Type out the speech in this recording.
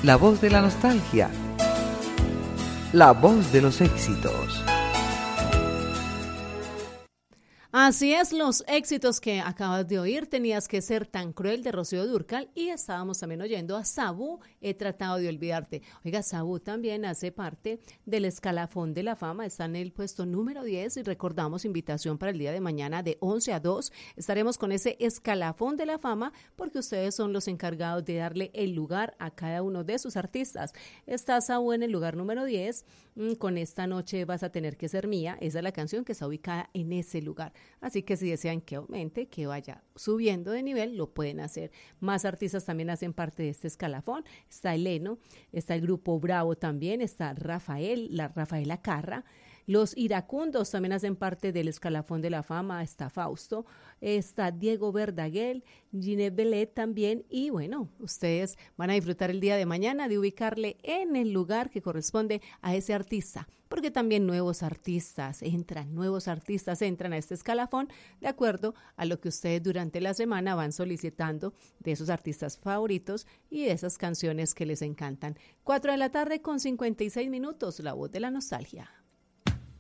La voz de la nostalgia. La voz de los éxitos. Así es, los éxitos que acabas de oír, Tenías que ser tan cruel de Rocío Dúrcal, y estábamos también oyendo a Sabú, He tratado de olvidarte. Oiga, Sabú también hace parte del Escalafón de la Fama, está en el puesto número 10 y recordamos invitación para el día de mañana de 11 a 2. Estaremos con ese Escalafón de la Fama porque ustedes son los encargados de darle el lugar a cada uno de sus artistas. Está Sabú en el lugar número 10, con Esta noche vas a tener que ser mía, esa es la canción que está ubicada en ese lugar. Así que si desean que aumente, que vaya subiendo de nivel, lo pueden hacer. Más artistas también hacen parte de este escalafón. Está Eleno, está el grupo Bravo también, está Rafael, la Rafaela Carra. Los iracundos también hacen parte del Escalafón de la Fama. Está Fausto, está Diego Verdaguer, Ginette Belet también. Y bueno, ustedes van a disfrutar el día de mañana de ubicarle en el lugar que corresponde a ese artista, porque también nuevos artistas entran a este escalafón de acuerdo a lo que ustedes durante la semana van solicitando de esos artistas favoritos y de esas canciones que les encantan. 4 de la tarde con 56 minutos, la voz de la nostalgia.